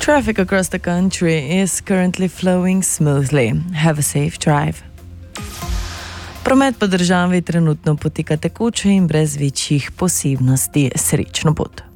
Traffic across the country is currently flowing smoothly. Have a safe drive. Promet po državi trenutno poteka tekoče in brez večjih posebnosti. Srečno pot.